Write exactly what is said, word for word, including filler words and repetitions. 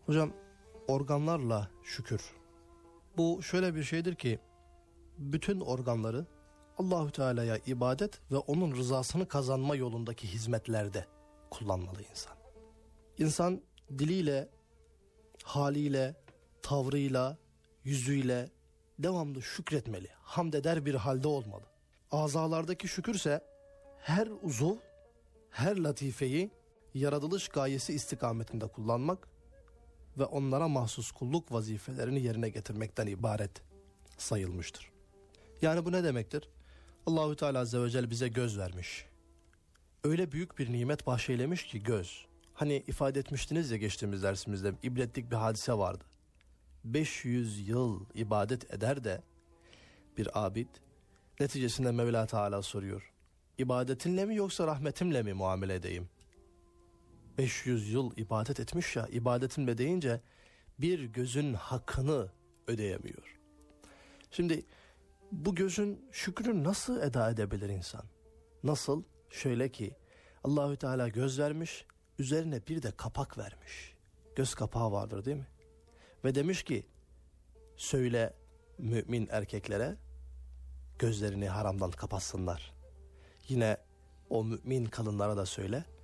Hocam, organlarla şükür. Bu şöyle bir şeydir ki bütün organları Allahü Teala'ya ibadet ve onun rızasını kazanma yolundaki hizmetlerde kullanmalı insan. İnsan diliyle, haliyle, tavrıyla, yüzüyle devamlı şükretmeli. Hamd eder bir halde olmalı. Azalardaki şükürse her uzuv, her latifeyi yaratılış gayesi istikametinde kullanmak ve onlara mahsus kulluk vazifelerini yerine getirmekten ibaret sayılmıştır. Yani bu ne demektir? Allahü Teala Azze ve Celle bize göz vermiş. Öyle büyük bir nimet bahşeylemiş ki göz. Hani ifade etmiştiniz ya geçtiğimiz dersimizde, ibretlik bir hadise vardı. beş yüz yıl ibadet eder de bir abid, neticesinde Mevla Teala soruyor. İbadetinle mi yoksa rahmetimle mi muamele edeyim? beş yüz yıl ibadet etmiş ya, ibadetimle deyince bir gözün hakkını ödeyemiyor. Şimdi bu gözün şükrünü nasıl eda edebilir insan? Nasıl? Şöyle ki Allahü Teala göz vermiş, üzerine bir de kapak vermiş. Göz kapağı vardır değil mi? Ve demiş ki söyle mümin erkeklere gözlerini haramdan kapatsınlar. Yine o mümin kadınlara da söyle